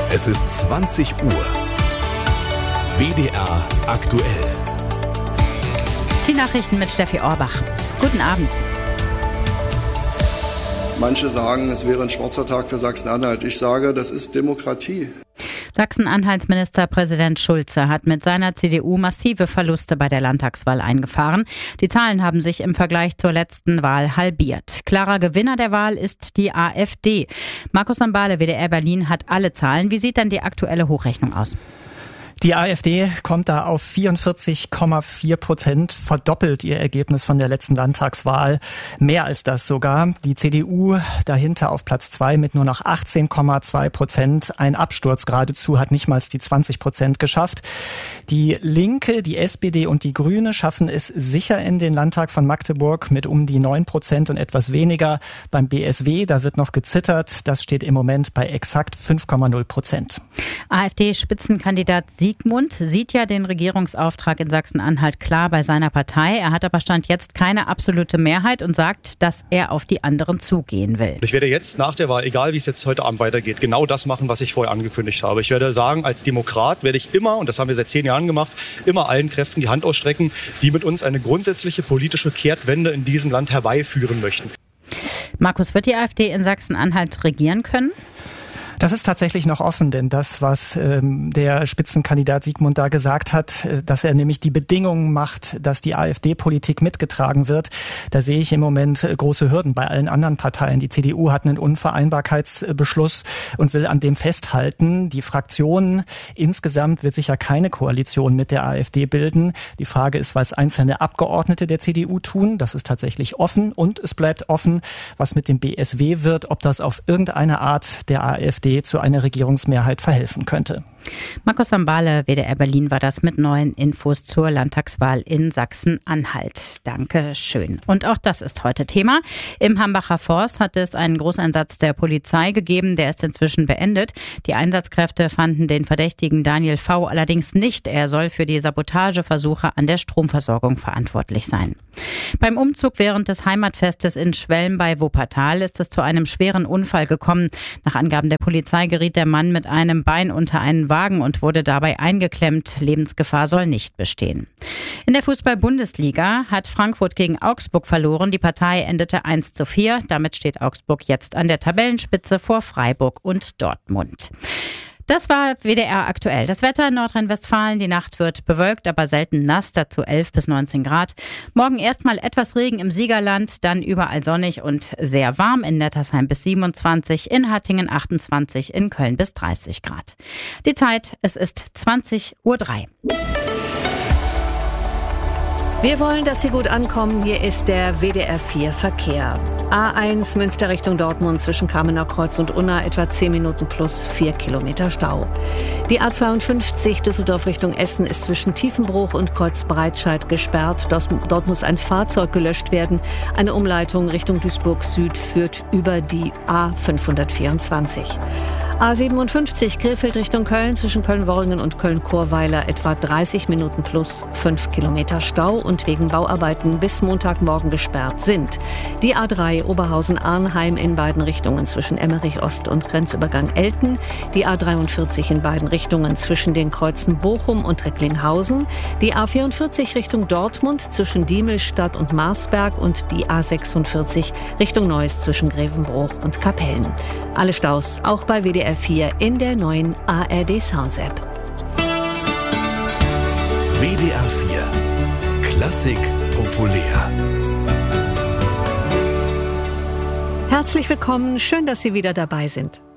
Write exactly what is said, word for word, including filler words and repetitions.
Es ist zwanzig Uhr. W D R aktuell. Die Nachrichten mit Steffi Orbach. Guten Abend. Manche sagen, es wäre ein schwarzer Tag für Sachsen-Anhalt. Ich sage, das ist Demokratie. Sachsen-Anhalts Ministerpräsident Schulze hat mit seiner C D U massive Verluste bei der Landtagswahl eingefahren. Die Zahlen haben sich im Vergleich zur letzten Wahl halbiert. Klarer Gewinner der Wahl ist die AfD. Markus Sambale, W D R Berlin, hat alle Zahlen. Wie sieht denn die aktuelle Hochrechnung aus? Die AfD kommt da auf vierundvierzig Komma vier Prozent, verdoppelt ihr Ergebnis von der letzten Landtagswahl. Mehr als das sogar. Die C D U dahinter auf Platz zwei mit nur noch achtzehn Komma zwei Prozent. Ein Absturz geradezu, hat nicht mal die zwanzig Prozent geschafft. Die Linke, die S P D und die Grüne schaffen es sicher in den Landtag von Magdeburg mit um die neun Prozent und etwas weniger. Beim B S W, da wird noch gezittert. Das steht im Moment bei exakt fünf Komma null Prozent. AfD-Spitzenkandidat Siegmund sieht ja den Regierungsauftrag in Sachsen-Anhalt klar bei seiner Partei. Er hat aber Stand jetzt keine absolute Mehrheit und sagt, dass er auf die anderen zugehen will. Ich werde jetzt nach der Wahl, egal wie es jetzt heute Abend weitergeht, genau das machen, was ich vorher angekündigt habe. Ich werde sagen, als Demokrat werde ich immer, und das haben wir seit zehn Jahren gemacht, immer allen Kräften die Hand ausstrecken, die mit uns eine grundsätzliche politische Kehrtwende in diesem Land herbeiführen möchten. Markus, wird die AfD in Sachsen-Anhalt regieren können? Das ist tatsächlich noch offen, denn das, was ähm, der Spitzenkandidat Siegmund da gesagt hat, äh, dass er nämlich die Bedingungen macht, dass die AfD-Politik mitgetragen wird, da sehe ich im Moment äh, große Hürden bei allen anderen Parteien. Die C D U hat einen Unvereinbarkeitsbeschluss und will an dem festhalten. Die Fraktion insgesamt wird sicher keine Koalition mit der AfD bilden. Die Frage ist, was einzelne Abgeordnete der C D U tun. Das ist tatsächlich offen und es bleibt offen, was mit dem B S W wird, ob das auf irgendeine Art der AfD zu einer Regierungsmehrheit verhelfen könnte. Markus Sambale, W D R Berlin, war das mit neuen Infos zur Landtagswahl in Sachsen-Anhalt. Danke schön. Und auch das ist heute Thema. Im Hambacher Forst hat es einen Großeinsatz der Polizei gegeben. Der ist inzwischen beendet. Die Einsatzkräfte fanden den Verdächtigen Daniel V. allerdings nicht. Er soll für die Sabotageversuche an der Stromversorgung verantwortlich sein. Beim Umzug während des Heimatfestes in Schwelm bei Wuppertal ist es zu einem schweren Unfall gekommen. Nach Angaben der Polizei geriet der Mann mit einem Bein unter einen Wagen und wurde dabei eingeklemmt. Lebensgefahr soll nicht bestehen. In der Fußball-Bundesliga hat Frankfurt gegen Augsburg verloren. Die Partei endete eins zu vier. Damit steht Augsburg jetzt an der Tabellenspitze vor Freiburg und Dortmund. Das war W D R aktuell. Das Wetter in Nordrhein-Westfalen. Die Nacht wird bewölkt, aber selten nass, dazu elf bis neunzehn Grad. Morgen erstmal etwas Regen im Siegerland, dann überall sonnig und sehr warm. In Nettersheim bis siebenundzwanzig, in Hattingen achtundzwanzig, in Köln bis dreißig Grad. Die Zeit, es ist zwanzig Uhr drei. Wir wollen, dass Sie gut ankommen. Hier ist der W D R vier Verkehr. A eins Münster Richtung Dortmund zwischen Kamener Kreuz und Unna etwa zehn Minuten plus vier Kilometer Stau. Die A zweiundfünfzig Düsseldorf Richtung Essen ist zwischen Tiefenbruch und Kreuz Breitscheid gesperrt. Dort muss ein Fahrzeug gelöscht werden. Eine Umleitung Richtung Duisburg Süd führt über die A fünfhundertvierundzwanzig. A siebenundfünfzig Krefeld Richtung Köln zwischen Köln-Worringen und Köln-Chorweiler etwa dreißig Minuten plus fünf Kilometer Stau und wegen Bauarbeiten bis Montagmorgen gesperrt sind. Die A drei Oberhausen-Arnheim in beiden Richtungen zwischen Emmerich Ost und Grenzübergang Elten. Die A dreiundvierzig in beiden Richtungen zwischen den Kreuzen Bochum und Recklinghausen. Die A vierundvierzig Richtung Dortmund zwischen Diemelstadt und Marsberg und die A sechsundvierzig Richtung Neuss zwischen Grevenbruch und Kapellen. Alle Staus auch bei W D R vier in der neuen A R D Sounds App. W D R vier Klassik populär. Herzlich willkommen, schön, dass Sie wieder dabei sind.